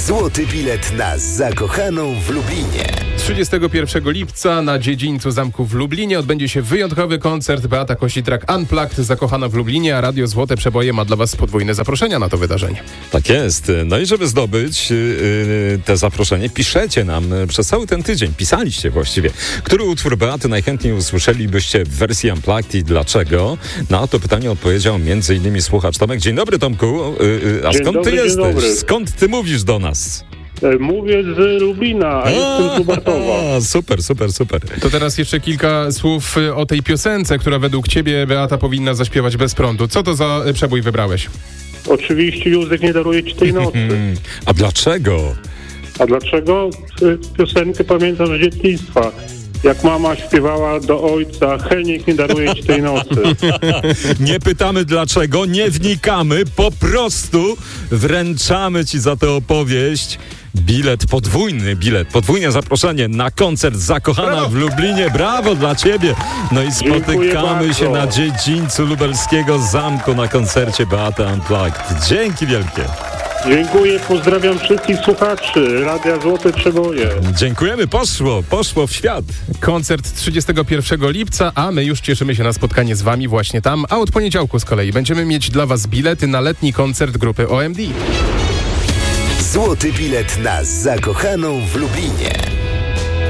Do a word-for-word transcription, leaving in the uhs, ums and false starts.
Złoty bilet na zakochaną w Lublinie. trzydziestego pierwszego lipca na dziedzińcu zamku w Lublinie odbędzie się wyjątkowy koncert Beata Kositrak Unplugged Zakochana w Lublinie, a Radio Złote Przeboje ma dla Was podwójne zaproszenia na to wydarzenie. Tak jest. No i żeby zdobyć yy, te zaproszenie, piszecie nam przez cały ten tydzień, pisaliście właściwie, który utwór Beaty najchętniej usłyszelibyście w wersji Unplugged i dlaczego? Na to pytanie odpowiedział między innymi słuchacz Tomek. Dzień dobry, Tomku. Yy, a Dzień skąd dobry, ty dzień jesteś? dobry. Skąd ty mówisz do nas? Mówię z Lublina, a jestem z Lubartowa. Super, super, super. To teraz jeszcze kilka słów o tej piosence, która według Ciebie Beata powinna zaśpiewać bez prądu. Co to za przebój wybrałeś? Oczywiście Józek nie daruje ci tej nocy. A dlaczego? A dlaczego? Piosenkę pamiętam z dzieciństwa. Jak mama śpiewała do ojca, Henik nie daruje ci tej nocy. Nie pytamy dlaczego, nie wnikamy, po prostu wręczamy ci za tę opowieść bilet, podwójny bilet, podwójne zaproszenie na koncert Zakochana Brawo. w Lublinie. Brawo dla ciebie! No i spotykamy bardzo. się na dziedzińcu lubelskiego zamku na koncercie Beaty Unplugged. Dzięki wielkie! Dziękuję, pozdrawiam wszystkich słuchaczy Radia Złote Przeboje. Dziękujemy, poszło, poszło w świat. Koncert trzydziestego pierwszego lipca, a my już cieszymy się na spotkanie z Wami właśnie tam, a od poniedziałku z kolei będziemy mieć dla Was bilety na letni koncert grupy O M D. Złoty bilet na zakochaną w Lublinie.